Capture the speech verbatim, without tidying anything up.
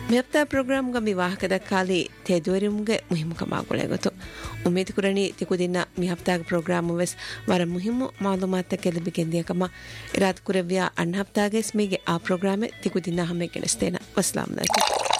මෙහප්තා programme ಗ ಮಿವಾಹಕದ ಖಾಲಿ ತೇದುವರಿමුಗೆ ಮುಹಿಮು ಕಮಾಗುಳೆ ಗೊತ್ತು ಉಮೇದ್ ಕುರಣಿ ತಿಕುದಿನ ಮಿಹಪ್ತಾಗ ಪ್ರೋಗ್ರಾಮ್ ವೆಸ್ ವರ ಮುಹಿಮು ಮಾಲೂಮಾತ ಕೆಲಬಿ ಕೆಂದಿಯ ಕಮ ಇರಾತ್ ಕುರವ್ಯ ಅಣ್ಣ ಹಪ್ತಾಗೆ ಸ್ಮಿಗೆ ಆ ಪ್ರೋಗ್ರಾಮ್ ತಿಕುದಿನ ಹಮ್ಮೆ ಕೆಣಸ್ತೇನ ವಸ್ಲಾಂ ಅಲೈಕುಂ